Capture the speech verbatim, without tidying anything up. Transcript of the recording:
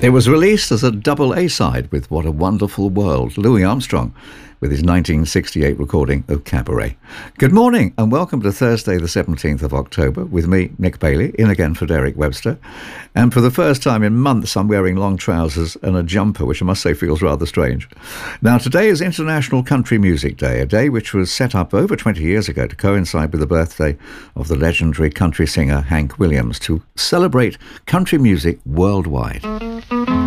It was released as a double A-side with What a Wonderful World, Louis Armstrong, with his nineteen sixty-eight recording of Cabaret. Good morning and welcome to Thursday the seventeenth of October with me, Nick Bailey, in again for Derek Webster. And for the first time in months I'm wearing long trousers and a jumper, which I must say feels rather strange. Now today is International Country Music Day, a day which was set up over twenty years ago to coincide with the birthday of the legendary country singer Hank Williams, to celebrate country music worldwide.